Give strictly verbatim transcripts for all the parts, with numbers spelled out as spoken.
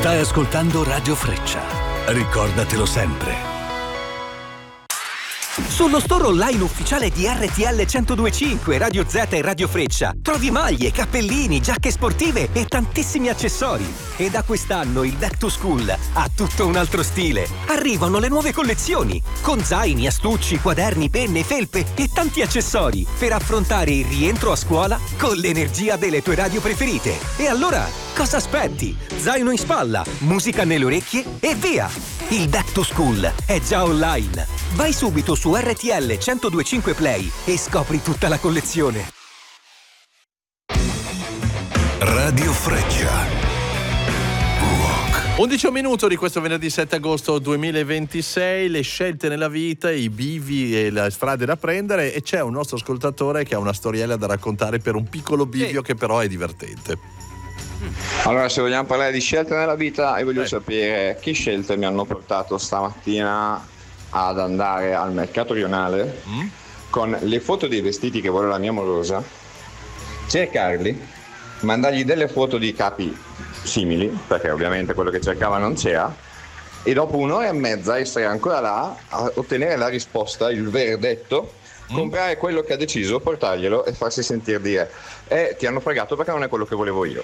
Stai ascoltando Radio Freccia. Ricordatelo sempre. Sullo store online ufficiale di R T L centodue e cinque, Radio Z e Radio Freccia trovi maglie, cappellini, giacche sportive e tantissimi accessori. E da quest'anno il Back to School ha tutto un altro stile. Arrivano le nuove collezioni con zaini, astucci, quaderni, penne, felpe e tanti accessori per affrontare il rientro a scuola con l'energia delle tue radio preferite. E allora, cosa aspetti? Zaino in spalla, musica nelle orecchie e via! Il Back to School è già online. Vai subito su R T L centodue e cinque Play e scopri tutta la collezione. Radio Freccia. Rock. undici minuto di questo venerdì sette agosto duemilaventisei, le scelte nella vita, i bivi e le strade da prendere, e c'è un nostro ascoltatore che ha una storiella da raccontare per un piccolo bivio, sì, che però è divertente. Allora, se vogliamo parlare di scelte nella vita, io voglio eh. sapere che scelte mi hanno portato stamattina ad andare al mercato rionale mm? con le foto dei vestiti che vuole la mia morosa, cercarli, mandargli delle foto di capi simili, perché ovviamente quello che cercava non c'era, e dopo un'ora e mezza essere ancora là a ottenere la risposta, il verdetto, mm? comprare quello che ha deciso, portarglielo e farsi sentire dire eh, ti hanno fregato perché non è quello che volevo io.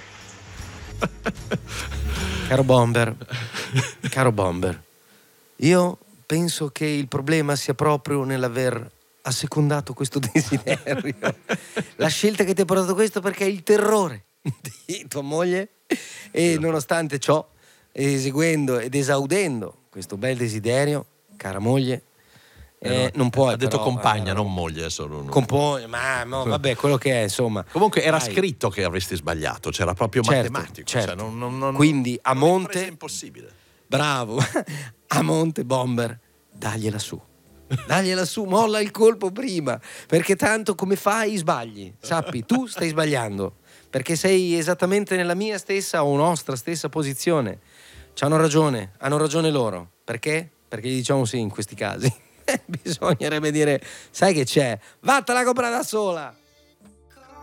Caro Bomber, caro Bomber, io penso che il problema sia proprio nell'aver assecondato questo desiderio. La scelta che ti ha portato questo, perché è il terrore di tua moglie, e nonostante ciò, eseguendo ed esaudendo questo bel desiderio, cara moglie, Eh, non puoi, ha detto però, compagna, eh, non moglie, solo un... compagna, ma no, vabbè, quello che è, insomma. Comunque era Dai. scritto che avresti sbagliato, c'era proprio Certo, matematico, certo. Cioè non, non, non, quindi a non monte è impossibile. Bravo. A monte, Bomber, dagliela su. Dagliela su, molla il colpo prima, perché tanto come fai sbagli. Sappi, tu stai sbagliando, perché sei esattamente nella mia stessa o nostra stessa posizione. C'hanno ragione, hanno ragione loro. Perché? Perché gli diciamo sì in questi casi. Bisognerebbe dire, sai che c'è? Vattela a comprare da sola.